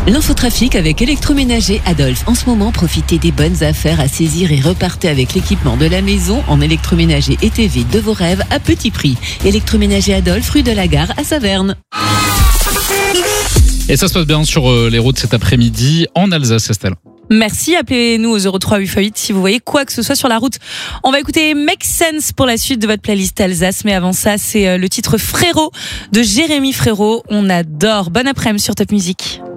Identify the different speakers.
Speaker 1: L'infotrafic avec Électroménager Adolphe. En ce moment, profitez des bonnes affaires à saisir et repartez avec l'équipement de la maison en électroménager et TV de vos rêves à petit prix. Électroménager Adolphe, rue de la Gare à Saverne.
Speaker 2: Et ça se passe bien sur les routes cet après-midi en Alsace, Estelle.
Speaker 3: Merci, appelez-nous au 03 8x8 si vous voyez quoi que ce soit sur la route. On va écouter Make Sense pour la suite de votre playlist Alsace, mais avant ça, c'est le titre Frérot de Jérémy Frérot. On adore. Bon après-midi sur Top Music.